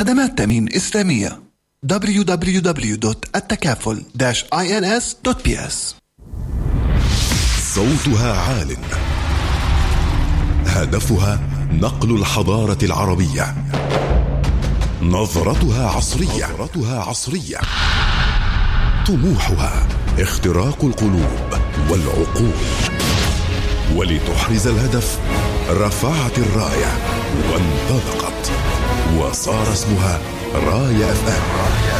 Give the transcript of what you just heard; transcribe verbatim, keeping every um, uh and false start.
خدمات تأمين إسلامية دبليو دبليو دبليو دوت التكافل إنس دوت بي إس. صوتها عال، هدفها نقل الحضارة العربية، نظرتها عصرية, نظرتها عصرية. طموحها اختراق القلوب والعقول. ولتحرز الهدف رفعت الراية وانطلقت، وصار اسمها راية أف أم.